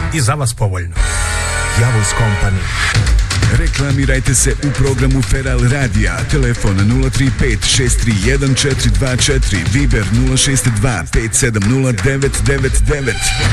i za vas povoljno. Javuz Company. Reklamirajte se u programu Feral Radija. Telefon 035 631 424, Viber 062 570 999.